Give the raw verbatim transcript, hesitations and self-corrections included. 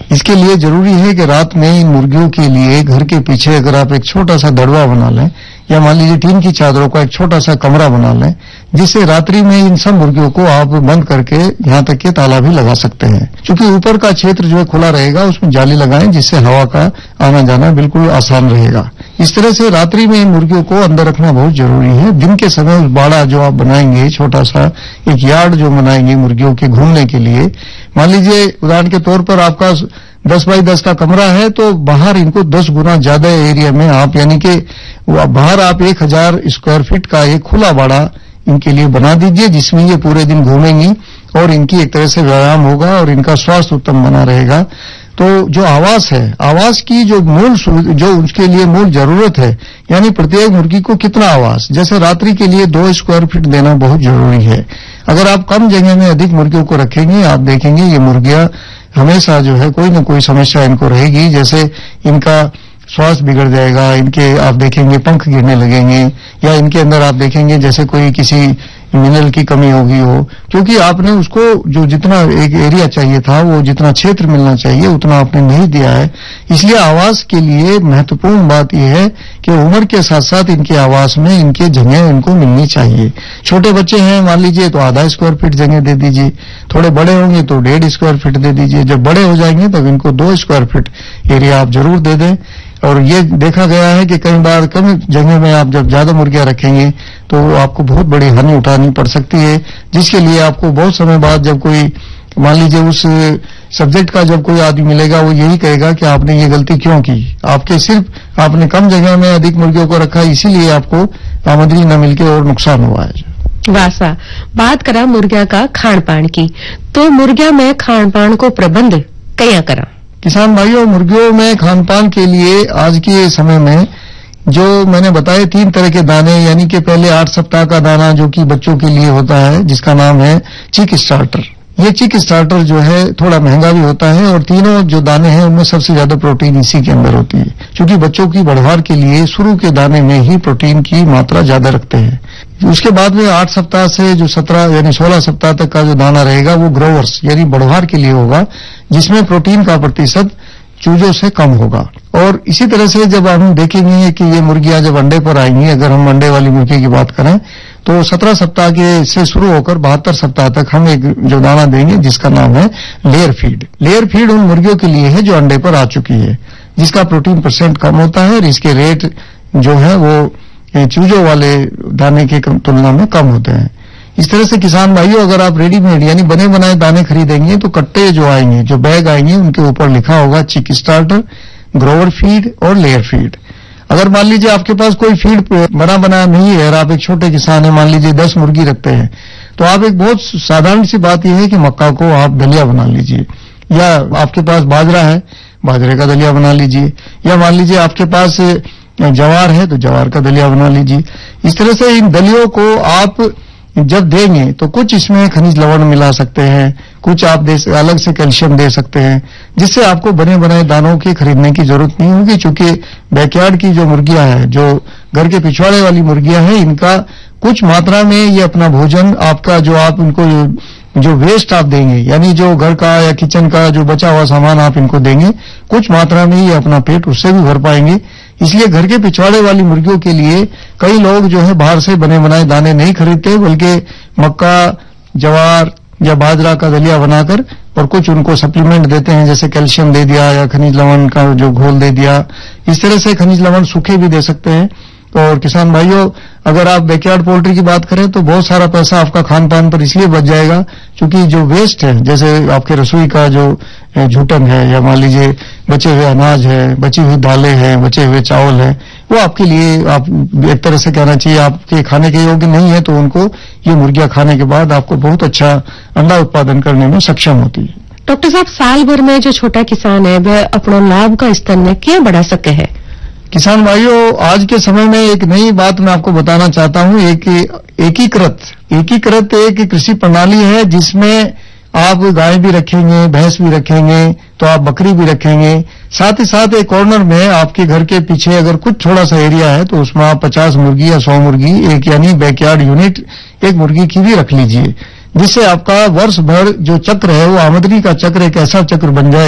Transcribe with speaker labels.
Speaker 1: इसके लिए जरूरी है कि रात में इन मुर्गियों के लिए घर के पीछे अगर आप एक छोटा सा दड़वा बना लें या मान लीजिए टीन की चादरों का एक छोटा सा कमरा बना लें, जिससे रात्रि में इन सब मुर्गियों को आप बंद करके यहां तक कि ताला भी लगा सकते हैं। क्योंकि ऊपर का क्षेत्र जो है खुला रहेगा, उसमें जाली लगाएं जिससे हवा का आना जाना बिल्कुल आसान रहेगा। इस तरह से रात्रि में इन मुर्गियों को अंदर रखना बहुत जरूरी है। दिन के समय उस बाड़ा जो आप बनाएंगे, छोटा सा एक यार्ड जो बनाएंगे मुर्गियों के घूमने के लिए, मान लीजिए उदाहरण के तौर पर आपका दस बाई दस का कमरा है, तो बाहर इनको दस गुना ज्यादा एरिया में आप यानी कि बाहर आप एक हजार स्क्वायर फीट का एक खुला बाड़ा इनके लिए बना दीजिए, जिसमें ये पूरे दिन घूमेंगी और इनकी एक तरह से व्यायाम होगा और इनका स्वास्थ्य उत्तम बना रहेगा। तो जो आवास है, आवास की जो मूल जो उसके लिए मूल जरूरत है, यानी प्रत्येक मुर्गी को कितना आवास, जैसे रात्रि के लिए दो स्क्वायर फीट देना बहुत जरूरी है। अगर आप कम जगह में अधिक मुर्गियों को रखेंगे, आप देखेंगे ये मुर्गियां हमेशा जो है कोई न कोई समस्या इनको रहेगी, जैसे इनका स्वास्थ्य बिगड़ जाएगा, इनके आप देखेंगे पंख गिरने लगेंगे, या इनके अंदर आप देखेंगे जैसे कोई किसी मिनरल की कमी होगी हो, क्योंकि आपने उसको जो जितना एक एरिया चाहिए था, वो जितना क्षेत्र मिलना चाहिए उतना आपने नहीं दिया है। इसलिए आवास के लिए महत्वपूर्ण बात यह है कि उम्र के साथ साथ इनके आवास में इनके जगह इनको मिलनी चाहिए। छोटे बच्चे हैं मान लीजिए तो आधा स्क्वायर फीट जगह दे दीजिए, थोड़े बड़े होंगे तो डेढ़ स्क्वायर फीट दे दीजिए, जब बड़े हो जाएंगे तब इनको दो स्क्वायर फीट एरिया आप जरूर दे दें। और ये देखा गया है कि कई बार कम जगह में आप जब ज्यादा मुर्गियां रखेंगे तो आपको बहुत बड़ी हानि उठानी पड़ सकती है, जिसके लिए आपको बहुत समय बाद जब कोई मान लीजिए उस सब्जेक्ट का जब कोई आदमी मिलेगा, वो यही कहेगा कि आपने ये गलती क्यों की, आपके सिर्फ आपने कम जगह में अधिक मुर्गियों को रखा, इसीलिए आपको आमदनी न मिलके और नुकसान हुआ है।
Speaker 2: वासा बात करा मुर्गिया का खान पान की, तो मुर्गिया में खान पान को प्रबंध क्या करा?
Speaker 1: किसान भाइयों, मुर्गियों में खान पान के लिए आज के समय में जो मैंने बताए तीन तरह के दाने, यानी कि पहले आठ सप्ताह का दाना जो कि बच्चों के लिए होता है, जिसका नाम है चिक स्टार्टर। ये चिक स्टार्टर जो है थोड़ा महंगा भी होता है, और तीनों जो दाने हैं उनमें सबसे ज्यादा प्रोटीन इसी के अंदर होती है, क्योंकि बच्चों की बढ़वार के लिए शुरू के दाने में ही प्रोटीन की मात्रा ज्यादा रखते हैं। उसके बाद में आठ सप्ताह से जो सत्रह यानी सोलह सप्ताह तक का जो दाना रहेगा वो ग्रोवर्स यानी बढ़वार के लिए होगा, जिसमें प्रोटीन का प्रतिशत चूजों से कम होगा। और इसी तरह से जब हम देखेंगे कि ये मुर्गियां जब अंडे पर आएंगी, अगर हम अंडे वाली मुर्गी की बात करें तो सत्रह सप्ताह के से शुरू होकर बहत्तर सप्ताह तक हम एक जो दाना देंगे जिसका नाम है लेयर फीड। लेयर फीड उन मुर्गियों के लिए है जो अंडे पर आ चुकी है, जिसका प्रोटीन परसेंट कम होता है और इसके रेट जो है वो चूजों वाले दाने की तुलना में कम होते हैं। इस तरह से किसान भाइयों, अगर आप रेडीमेड यानी बने बनाए दाने खरीदेंगे तो कट्टे जो आएंगे, जो बैग आएंगे, उनके ऊपर लिखा होगा चिक स्टार्टर, ग्रोवर फीड और लेयर फीड। अगर मान लीजिए आपके पास कोई फीड बना बनाया नहीं है और आप एक छोटे किसान है, मान लीजिए दस मुर्गी रखते हैं, तो आप एक बहुत साधारण सी बात यह है कि मक्का को आप दलिया बना लीजिए, या आपके पास बाजरा है, बाजरे का दलिया बना लीजिए, या मान लीजिए आपके पास जवार है तो जवार का दलिया बना लीजिए। इस तरह से इन दलियों को आप जब देंगे तो कुछ इसमें खनिज लवण मिला सकते हैं, कुछ आप दे, अलग से कैल्शियम दे सकते हैं, जिससे आपको बने बनाए दानों की खरीदने की जरूरत नहीं होगी। चूंकि बैकयार्ड की जो मुर्गियां हैं, जो घर के पिछवाड़े वाली मुर्गियां हैं, इनका कुछ मात्रा में ये अपना भोजन आपका जो आप इनको जो वेस्ट आप देंगे, यानी जो घर का या किचन का जो बचा हुआ सामान आप इनको देंगे, कुछ मात्रा में ये अपना पेट उससे भी भर पाएंगे। इसलिए घर के पिछवाड़े वाली मुर्गियों के लिए कई लोग जो है बाहर से बने बनाए दाने नहीं खरीदते, बल्कि मक्का, जवार या बाजरा का दलिया बनाकर और कुछ उनको सप्लीमेंट देते हैं, जैसे कैल्शियम दे दिया या खनिज लवण का जो घोल दे दिया। इस तरह से खनिज लवण सूखे भी दे सकते हैं। और किसान भाइयों, अगर आप बैकयार्ड पोल्ट्री की बात करें तो बहुत सारा पैसा आपका खान पान पर इसलिए बच जाएगा, क्योंकि जो वेस्ट है, जैसे आपके रसोई का जो झूठन है, या मान लीजिए बचे हुए अनाज है, बची हुई दालें हैं, बचे हुए चावल है, वो आपके लिए आप एक तरह से कहना चाहिए आपके खाने के योग्य नहीं है, तो उनको ये मुर्गियां खाने के बाद आपको बहुत अच्छा अंडा उत्पादन करने में सक्षम होती है।
Speaker 2: डॉक्टर साहब, साल भर में जो छोटा किसान है वह अपना लाभ का स्तर में क्या बढ़ा सके है?
Speaker 1: किसान भाइयों, आज के समय में एक नई बात मैं आपको बताना चाहता हूं। एक एकीकृत एकीकृत एक कृषि प्रणाली है, जिसमें आप गाय भी रखेंगे, भैंस भी रखेंगे, तो आप बकरी भी रखेंगे। साथ ही साथ एक कॉर्नर में आपके घर के पीछे अगर कुछ थोड़ा सा एरिया है तो उसमें आप पचास मुर्गी या सौ मुर्गी, एक यानी बैकयार्ड यूनिट एक मुर्गी की भी रख लीजिए, जिससे आपका वर्ष भर जो चक्र है वो आमदनी का चक्र एक ऐसा चक्र बन जाए